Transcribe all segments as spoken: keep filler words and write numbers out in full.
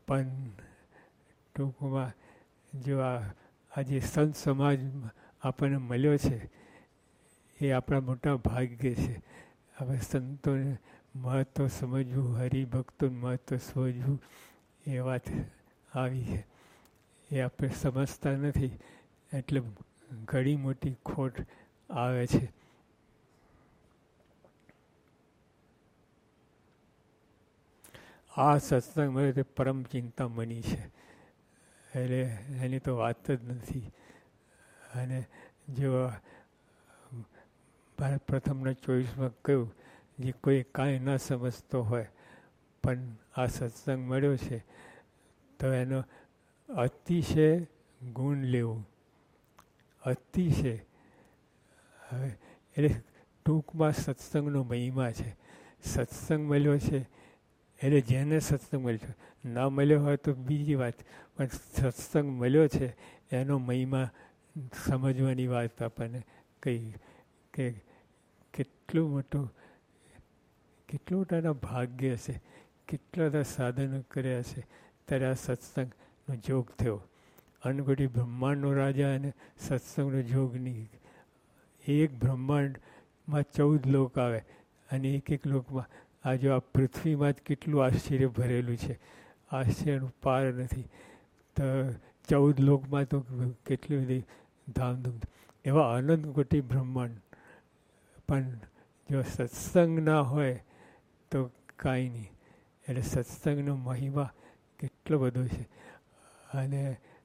પણ ટૂંકમાં જો આ આજે સંત સમાજ આપણને મળ્યો છે એ આપણા મોટા ભાગ્ય છે. હવે સંતોને મહત્ત્વ સમજવું, હરિભક્તોનું મહત્ત્વ સમજવું એ વાત આવી છે. એ આપણે સમજતા નથી એટલે ઘણી મોટી ખોટ આવે છે. આ સત્સંગ મળે તે પરમ ચિંતામણી છે, એટલે એની તો વાત જ નથી. અને જો ભારત પ્રથમના ચોવીસમાં કહ્યું, જે કોઈ કાંઈ ન સમજતો હોય પણ આ સત્સંગ મળ્યો છે તો એનો અતિશય ગુણ લેવું. અતિશય હવે એટલે ટૂંકમાં સત્સંગનો મહિમા છે. સત્સંગ મળ્યો છે એટલે જેને સત્સંગ મળ્યો, ના મળ્યો હોય તો બીજી વાત, પણ સત્સંગ મળ્યો છે એનો મહિમા સમજવાની વાત આપણને કહી કે કેટલું મોટું કેટલું મોટાના ભાગ્ય છે, કેટલા બધા સાધનો કર્યા છે ત્યારે આ સત્સંગનો જોગ થયો. અનગઢી બ્રહ્માંડનો રાજા અને સત્સંગનો જોગ નહીં. એક બ્રહ્માંડમાં ચૌદ લોક આવે અને એક એક લોકમાં આજે આ પૃથ્વીમાં જ કેટલું આશ્ચર્ય ભરેલું છે, આશ્ચર્યનું પાર નથી. તો ચૌદ લોકમાં તો કેટલી બધી ધામધૂમ, એવા અનંત કોટી બ્રહ્માંડ. પણ જો સત્સંગ ના હોય તો કાંઈ નહીં. એટલે સત્સંગનો મહિમા કેટલો બધો છે. અને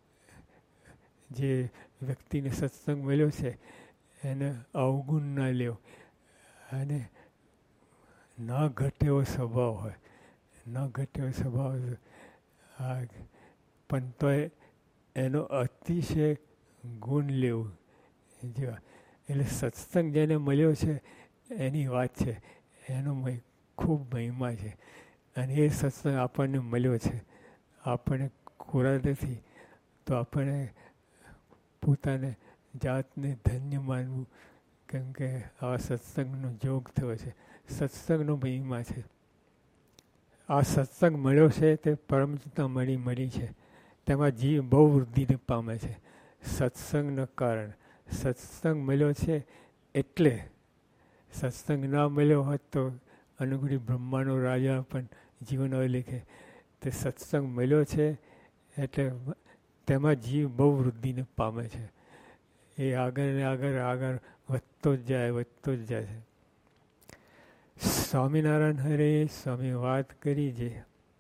જે વ્યક્તિને સત્સંગ મળ્યો છે એને અવગુણ ના લેવો, અને ન ઘટે એવો સ્વભાવ હોય, ન ઘટે એવો સ્વભાવ હા, પણ તોય એનો અતિશય ગુણ લેવું. જેવા એટલે સત્સંગ જેને મળ્યો છે એની વાત છે, એનો ખૂબ મહિમા છે. અને એ સત્સંગ આપણને મળ્યો છે, આપણને કોરા નથી, તો આપણે પોતાને જાતને ધન્ય માનવું, કેમ કે આવા સત્સંગનો જોગ થયો છે, સત્સંગનો મહિમા છે. આ સત્સંગ મળ્યો છે તે પરમચિંતા મળી મળી છે, તેમાં જીવ બહુ વૃદ્ધિને પામે છે સત્સંગના કારણે. સત્સંગ મળ્યો છે એટલે, સત્સંગ ના મળ્યો હોત તો અનુગુણી બ્રહ્માનો રાજા પણ જીવન અવલેખે. તે સત્સંગ મળ્યો છે એટલે તેમાં જીવ બહુ વૃદ્ધિને પામે છે. એ આગળ ને આગળ આગળ વધતો જ જાય, વધતો જ જાય છે. સ્વામિનારાયણ હરે સ્વામી વાત કરી છે.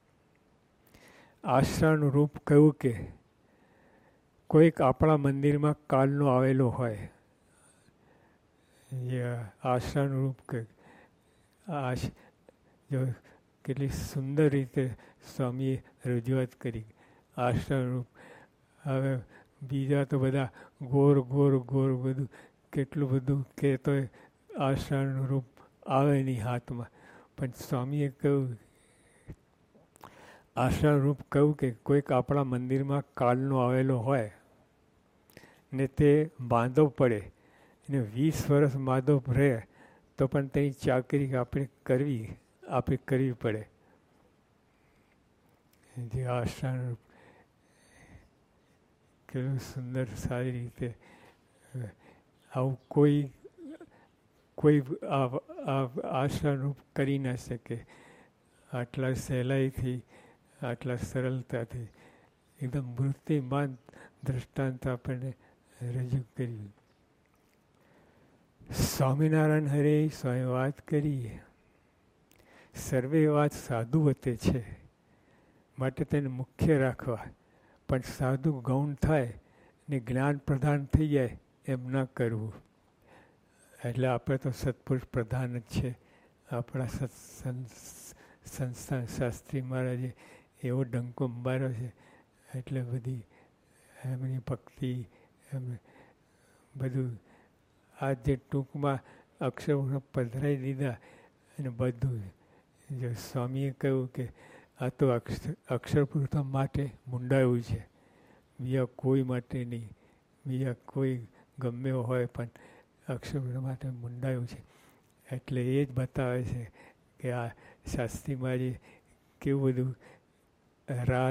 આશ્રયનું રૂપ કહ્યું કે કોઈક આપણા મંદિરમાં કાલનો આવેલો હોય, જે આશ્રયનું રૂપ કહ્યું. આ જો કેટલી સુંદર રીતે સ્વામીએ રજૂઆત કરી આશ્રયનું રૂપ. હવે બીજા તો બધા ગોર ગોર ગોર બધું કેટલું બધું કહેતો આશ્રયનું રૂપ આવે નહીં હાથમાં, પણ સ્વામીએ કહ્યું આશ્રયનું રૂપ કહ્યું કે કોઈક આપણા મંદિરમાં કાલનો આવેલો હોય ને તે બાંધો પડે અને વીસ વર્ષ માધો રહે તો પણ તેની ચાકરી આપણે કરવી આપણે કરવી પડે. જે આશ્રયનું રૂપ કેટલું સુંદર સારી રીતે આવું કોઈ કોઈ આશ્રયનું કરી ના શકે આટલા સહેલાઈથી, આટલા સરળતાથી. એકદમ મૂર્તિમાન દ્રષ્ટાંત આપણને રજૂ કર્યું. સ્વામિનારાયણ હરે સ્વામી વાત કરી. સર્વે વાત સાધુ વતે છે માટે તેને મુખ્ય રાખવા, પણ સાધુ ગૌણ થાય ને જ્ઞાન પ્રધાન થઈ જાય એમ ન કરવું. એટલે આપણે તો સત્પુરુષ પ્રધાન જ છે. આપણા સંસ્થાન શાસ્ત્રી મહારાજે એવો ડંકો માર્યો છે, એટલે બધી એમની ભક્તિ એમ બધું આ જે ટૂંકમાં અક્ષર પધરાવી દીધા અને બધું. જો સ્વામીએ કહ્યું કે આ તો અક્ષર અક્ષર પુરુષોત્તમ માટે મુંડાયું છે, બીજા કોઈ માટે નહીં. બીજા કોઈ ગમે હોય પણ અક્ષર માટે મુંડાયું છે. એટલે એ જ બતાવે છે કે આ શાસ્ત્રીમાં જે કેવું બધું રાત